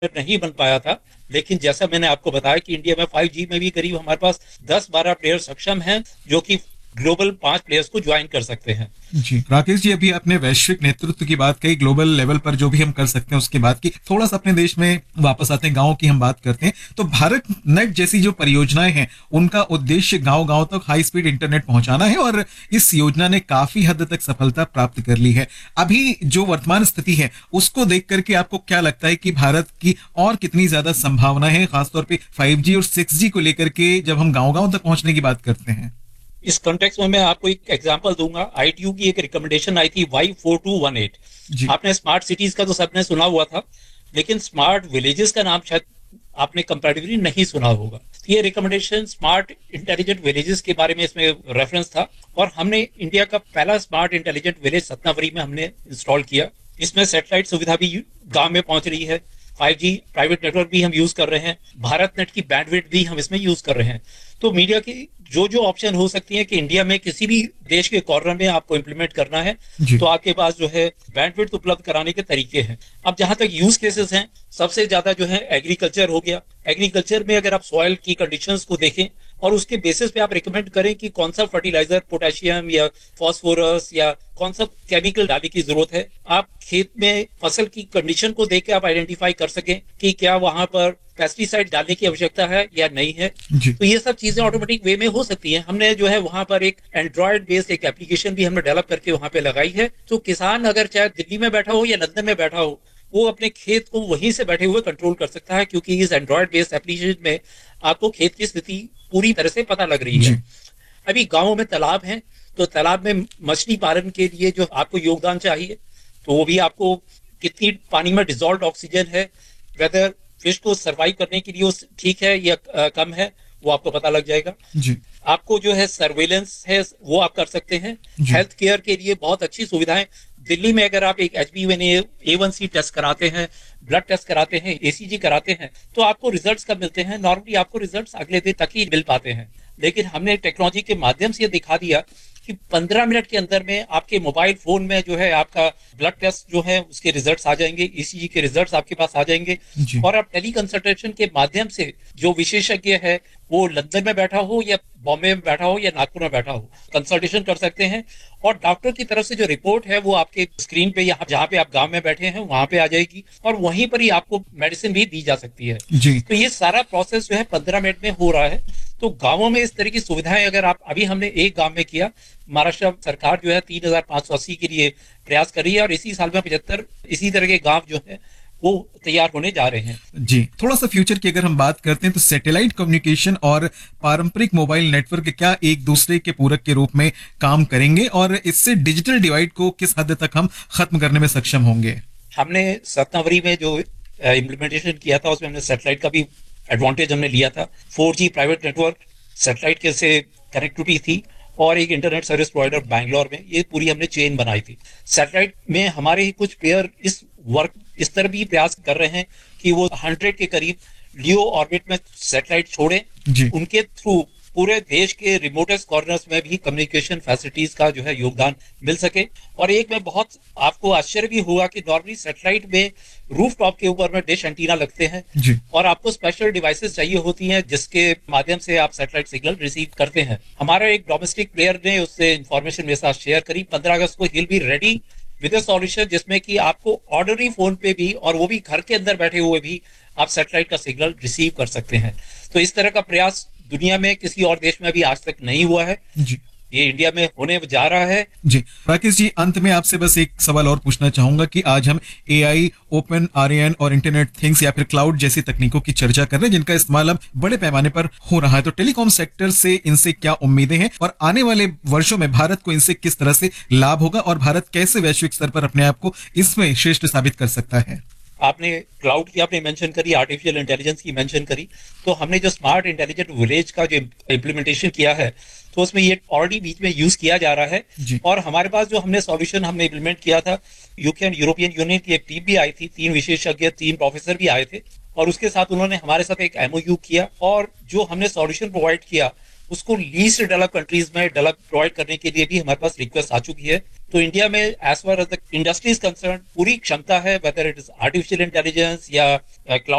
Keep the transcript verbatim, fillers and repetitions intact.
नहीं बन पाया था, लेकिन जैसा मैंने आपको बताया कि इंडिया में फाइव जी में भी करीब हमारे पास दस बारह प्लेयर सक्षम हैं जो कि ग्लोबल पांच प्लेयर्स को ज्वाइन कर सकते हैं। जी राकेश जी, अभी आपने वैश्विक नेतृत्व की बात कही, ग्लोबल लेवल पर जो भी हम कर सकते हैं उसकी बात की। थोड़ा सा अपने देश में वापस आते हैं, गांव की हम बात करते हैं। तो भारत नेट जैसी जो परियोजनाएं हैं उनका उद्देश्य गांव गांव तक हाई स्पीड इंटरनेट पहुंचाना है, और इस योजना ने काफी हद तक सफलता प्राप्त कर ली है। अभी जो वर्तमान स्थिति है उसको देख करके आपको क्या लगता है कि भारत की और कितनी ज्यादा संभावना है, खासतौर पर फाइव जी और सिक्स जी को लेकर के, जब हम गाँव गाँव तक पहुंचने की बात करते हैं? इस कॉन्टेक्स्ट में मैं आपको एक एग्जांपल दूंगा। आईटीयू की एक रिकमेंडेशन आई थी Y four to one eight. जी आपने स्मार्ट सिटीज का तो सबने सुना हुआ था, लेकिन स्मार्ट विलेजेस का नाम शायद आपने कंपैरेटिवली नहीं सुना होगा। तो ये रिकमेंडेशन स्मार्ट इंटेलिजेंट विलेजेस के बारे में इसमें रेफरेंस था, और हमने इंडिया का पहला स्मार्ट इंटेलिजेंट विलेज सतनावरी में हमने इंस्टॉल किया। इसमें सैटेलाइट सुविधा भी गांव में पहुंच रही है, फाइव जी प्राइवेट नेटवर्क भी हम यूज कर रहे हैं, भारत नेट की बैंडविड्थ भी हम इसमें यूज कर रहे हैं। तो मीडिया की जो जो ऑप्शन हो सकती है कि इंडिया में किसी भी देश के कॉर्नर में आपको इंप्लीमेंट करना है, जी तो आपके पास जो है बैंडविड्थ उपलब्ध कराने के तरीके हैं। अब जहां तक यूज केसेस हैं, सबसे ज्यादा जो है एग्रीकल्चर हो गया। एग्रीकल्चर में अगर आप सॉइल की कंडीशंस को देखें और उसके बेसिस पे आप रिकमेंड करें कि कौन सा फर्टिलाइजर, पोटेशियम या फॉस्फोरस या कौन सा केमिकल डालने की जरूरत है, आप खेत में फसल की कंडीशन को देख के आप आइडेंटिफाई कर सकें कि क्या वहां पर पेस्टिसाइड डालने की आवश्यकता है या नहीं है। जी तो ये सब चीजें ऑटोमेटिक वे में हो सकती हैं। हमने जो है वहां पर एक एंड्रॉयड बेस्ड एक एप्लीकेशन भी हमने डेवलप करके वहां पे लगाई है। तो किसान अगर चाहे दिल्ली में बैठा हो या लंदन में बैठा हो, वो अपने खेत को वहीं से बैठे हुए कंट्रोल कर सकता है, क्योंकि इस एंड्रॉयड बेस्ड एप्लीकेशन में आपको खेत की स्थिति पूरी तरह से पता लग रही जी है। अभी गाँवों में तालाब हैं, तो तालाब में मछली पालन के लिए जो आपको योगदान चाहिए, तो वो भी आपको कितनी पानी में डिजॉल्व ऑक्सीजन है, वेदर फिश को सर्वाइव करने के लिए ठीक है या आ, कम है, वो आपको पता लग जाएगा। जी आपको जो है सर्वेलेंस है वो आप कर सकते हैं। जी हेल्थ केयर के लिए बहुत अच्छी सुविधाएं दिल्ली में, अगर आप एक एच बी वन ए वन सी टेस्ट कराते हैं, ब्लड टेस्ट कराते हैं, ए सी जी कराते हैं, तो आपको रिजल्ट्स कब मिलते हैं? नॉर्मली आपको रिजल्ट्स अगले दिन तक ही मिल पाते हैं। लेकिन हमने टेक्नोलॉजी के माध्यम से ये दिखा दिया कि पंद्रह मिनट के अंदर में आपके मोबाइल फोन में जो है आपका ब्लड टेस्ट जो है उसके रिजल्ट्स आ जाएंगे, ई सी जी के रिजल्ट्स आपके पास आ जाएंगे। जी और आप टेली कंसल्टेशन के माध्यम से जो विशेषज्ञ है, वो लंदन में बैठा हो या बॉम्बे में बैठा हो या नागपुर में बैठा हो, कंसल्टेशन कर सकते हैं। और डॉक्टर की तरफ से जो रिपोर्ट है वो आपके स्क्रीन पे, यहाँ जहाँ पे आप गांव में बैठे हैं वहां पे आ जाएगी, और वहीं पर ही आपको मेडिसिन भी दी जा सकती है। जी तो ये सारा प्रोसेस जो है पंद्रह मिनट में हो रहा है। तो गांवों में इस तरह की सुविधाएं अगर आप, अभी हमने एक गांव में किया, महाराष्ट्र सरकार जो है तीन हजार पांच सौ अस्सी के लिए प्रयास कर रही है, और इसी साल में पचहत्तर इसी तरह के गांव जो है वो तैयार होने जा रहे हैं। जी थोड़ा सा फ्यूचर की अगर हम बात करते हैं, तो सैटेलाइट कम्युनिकेशन और पारंपरिक मोबाइल नेटवर्क क्या एक दूसरे के पूरक के रूप में काम करेंगे, और इससे डिजिटल डिवाइड को किस हद तक हम खत्म करने में सक्षम होंगे? हमने सतनावरी में जो इम्प्लीमेंटेशन किया था उसमें हमने सैटेलाइट का भी एडवांटेज हमने लिया था। Four G private network, satellite के से कनेक्टिविटी थी, और एक इंटरनेट सर्विस प्रोवाइडर बैंगलोर में, ये पूरी हमने चेन बनाई थी। सैटेलाइट में हमारे ही कुछ प्लेयर इस वर्क इस तरह भी प्रयास कर रहे हैं कि वो हंड्रेड के करीब लियो ऑर्बिट में सैटेलाइट छोड़े, जी उनके थ्रू पूरे देश के रिमोटेस्ट कॉर्नर्स में भी कम्युनिकेशन फैसिलिटीज का जो है योगदान मिल सके। और एक में बहुत आपको आश्चर्य भी हुआ कि नॉर्मली सैटेलाइट में रूफ टॉप के ऊपर में डिश एंटीना लगते हैं, जी और आपको स्पेशल डिवाइसेस चाहिए होती हैं जिसके माध्यम से आप सैटेलाइट सिग्नल रिसीव करते हैं। हमारा एक डोमेस्टिक प्लेयर ने उससे इंफॉर्मेशन मेरे साथ शेयर करी। पंद्रह अगस्त को हिल be ready with a solution जिसमें कि आपको ऑर्डनरी फोन पे भी, और वो भी घर के अंदर बैठे हुए भी, आप सैटेलाइट का सिग्नल रिसीव कर सकते हैं। तो इस तरह का प्रयास दुनिया में किसी और देश में अभी आज तक नहीं हुआ है, जी ये इंडिया में होने जा रहा है। जी राकेश जी, अंत में आपसे बस एक सवाल और पूछना चाहूंगा कि आज हम ए आई, ओपन आर ए एन और इंटरनेट थिंग्स या फिर क्लाउड जैसी तकनीकों की चर्चा कर रहे हैं जिनका इस्तेमाल अब बड़े पैमाने पर हो रहा है, तो टेलीकॉम सेक्टर से इनसे क्या उम्मीदें हैं, और आने वाले वर्षों में भारत को इनसे किस तरह से लाभ होगा, और भारत कैसे वैश्विक स्तर पर अपने आप को इसमें श्रेष्ठ साबित कर सकता है? आपने क्लाउड की आपने मेंशन करी, आर्टिफिशियल इंटेलिजेंस की मेंशन करी, तो हमने जो स्मार्ट इंटेलिजेंट विलेज का जो इम्प्लीमेंटेशन किया है, तो उसमें ये ऑलरेडी बीच में यूज किया जा रहा है। जी और हमारे पास जो हमने सॉल्यूशन हमने इम्प्लीमेंट किया था, यूके एंड यूरोपियन यूनियन की एक टीम भी आई थी, तीन विशेषज्ञ, तीन प्रोफेसर भी आए थे, और उसके साथ उन्होंने हमारे साथ एक एमओयू किया, और जो हमने सॉल्यूशन प्रोवाइड किया उसको लीस्ट डेवलप कंट्रीज में डेवलप प्रोवाइड करने के लिए भी हमारे पास रिक्वेस्ट आ चुकी है। तो इंडिया में as far as the industry is concern पूरी क्षमता है, whether it is artificial intelligence या क्लाउड